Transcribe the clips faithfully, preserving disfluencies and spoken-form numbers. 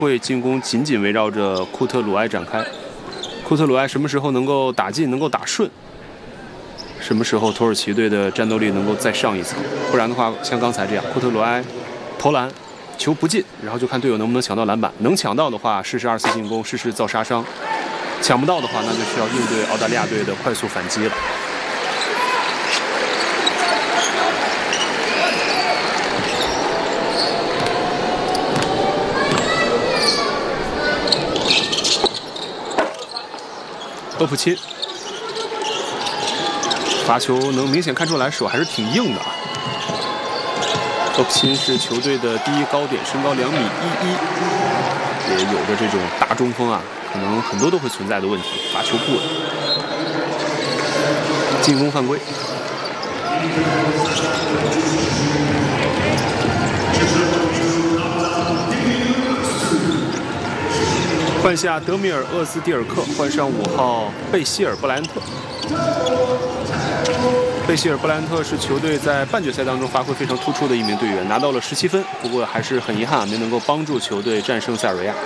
会进攻紧紧围绕着库特鲁埃展开。库特鲁埃什么时候能够打进，能够打顺？什么时候土耳其队的战斗力能够再上一层？不然的话，像刚才这样，库特鲁埃投篮，球不进，然后就看队友能不能抢到篮板。能抢到的话，试试二次进攻，试试造杀伤；抢不到的话，那就需要应对澳大利亚队的快速反击了。 厄普钦罚球能明显看出来手还是挺硬的啊。厄普钦是球队的第一高点，身高两米一一，也有着这种大中锋啊，可能很多都会存在的问题，罚球不稳，进攻犯规。 换下德米尔·厄斯蒂尔克，换上五号贝希尔·布莱恩特。贝希尔·布莱恩特是球队在半决赛当中发挥非常突出的一名队员，拿到了十七分。不过还是很遗憾，没能够帮助球队战胜塞尔维亚。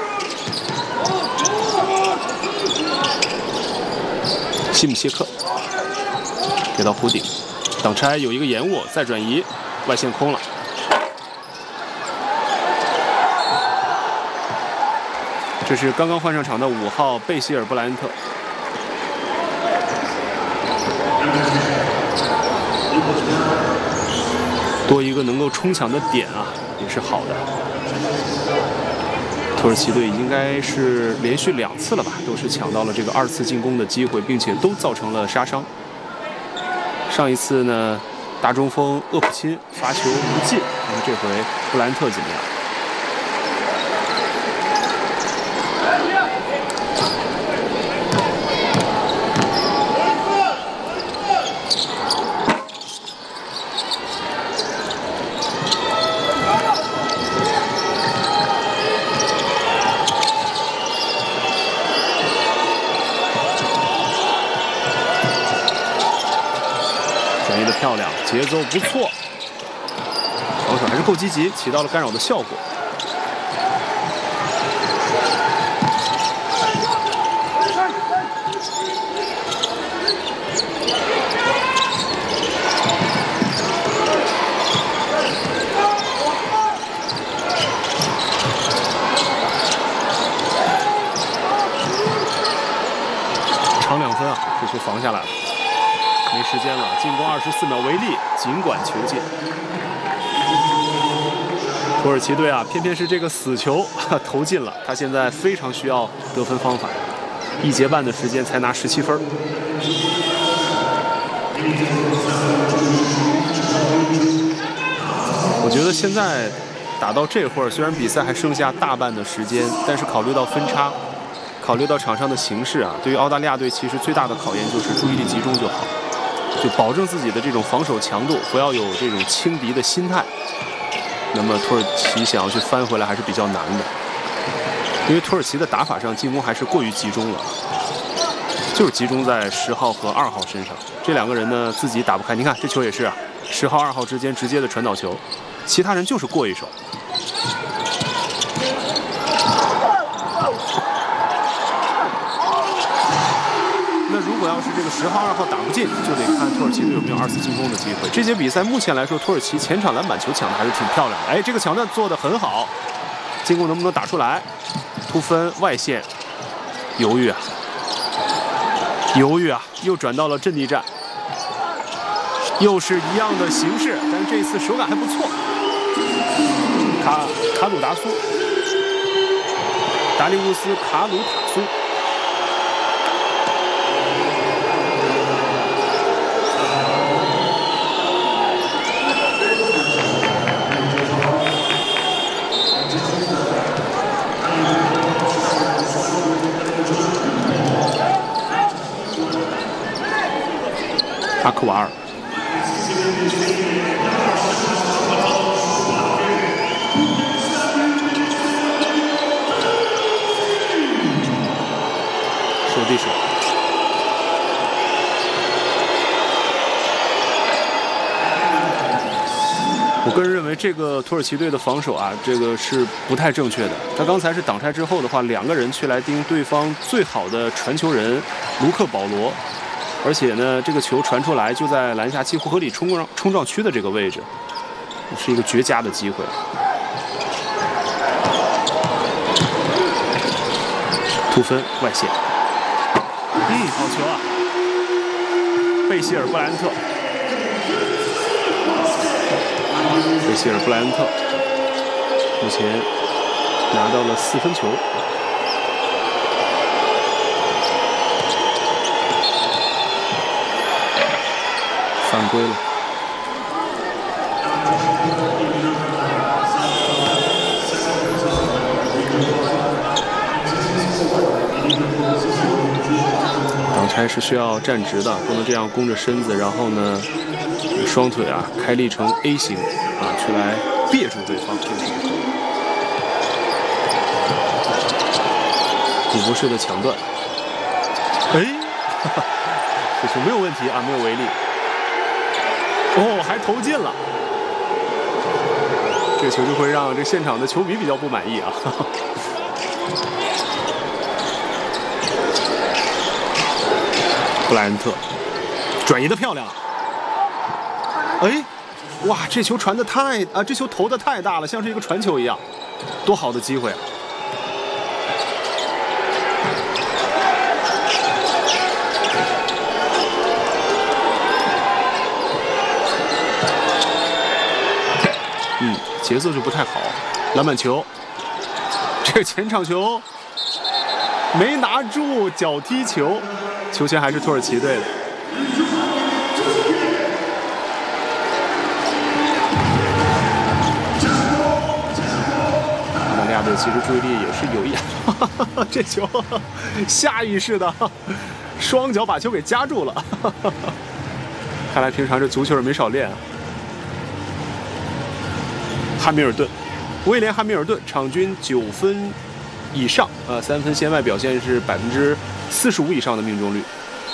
西姆谢克给到弧顶，挡拆有一个延握，再转移，外线空了。 这是刚刚换上场的五号贝希尔·布莱恩特，多一个能够冲抢的点啊，也是好的。土耳其队应该是连续两次了吧，都是抢到了这个二次进攻的机会，并且都造成了杀伤。上一次呢，大中锋厄普钦罚球不进，看看这回布莱恩特怎么样？ 转移的漂亮，节奏不错，防守还是够积极，起到了干扰的效果。长两分啊，这球防下来了。 没时间了，进攻二十四秒为例，尽管球进。土耳其队啊，偏偏是这个死球投进了，他现在非常需要得分方法，一节半的时间才拿十七分。我觉得现在打到这会儿，虽然比赛还剩下大半的时间，但是考虑到分差，考虑到场上的形势啊，对于澳大利亚队其实最大的考验就是注意力集中就好。 就保证自己的这种防守强度，不要有这种轻敌的心态。那么土耳其想要去翻回来还是比较难的，因为土耳其的打法上进攻还是过于集中了，就是集中在十号和二号身上。这两个人呢自己打不开，你看这球也是啊，十号、二号之间直接的传导球，其他人就是过一手。 那如果要是这个十号、二号打不进，就得看土耳其队有没有二次进攻的机会。这节比赛目前来说，土耳其前场篮板球抢的还是挺漂亮的。哎，这个抢断做得很好，进攻能不能打出来？突分外线，犹豫啊，犹豫啊，又转到了阵地战，又是一样的形式，但是这一次手感还不错。卡卡鲁达苏，达利乌斯·卡鲁塔苏。 阿克瓦尔，手递手， 我个人认为这个土耳其队的防守啊，这个是不太正确的。他刚才是挡拆之后的话，两个人去来盯对方最好的传球人卢克保罗，而且呢，这个球传出来就在篮下几乎合理冲撞冲撞区的这个位置，是一个绝佳的机会。突分外线，嗯，好球啊！贝希尔布莱恩特。 贝希尔布莱恩特目前拿到了四分球，犯规了。挡拆是需要站直的，不能这样弓着身子，然后呢，双腿啊开立成 A 型。 啊，去来别住对方，这个是不可以。古博式的抢断，哎，哈哈，这球没有问题啊，没有违例。哦，还投进了，这球就会让这现场的球迷比较不满意啊。哈哈布莱恩特转移的漂亮，哎。 哇，这球传的太啊，这球投的太大了，像是一个传球一样，多好的机会啊！嗯，节奏就不太好。篮板球，这个前场球没拿住，脚踢球，球权还是土耳其队的。 亚队其实注意力也是有一点，这球下意识的双脚把球给夹住了，看来平常这足球是没少练啊。汉密尔顿，威廉·汉密尔顿场均九分以上，呃，三分线外表现是百分之四十五以上的命中率。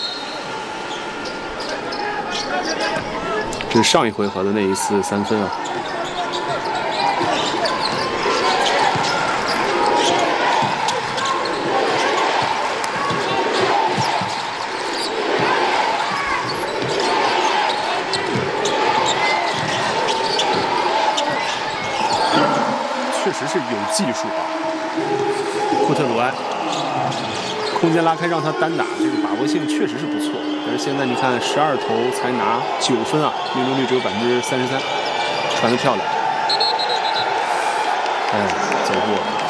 这是上一回合的那一次三分啊。 确实是有技术啊，库特鲁埃，空间拉开让他单打，这个把握性确实是不错。但是现在你看，十二投才拿九分啊，命中率只有百分之三十三，传得漂亮。哎，走过了。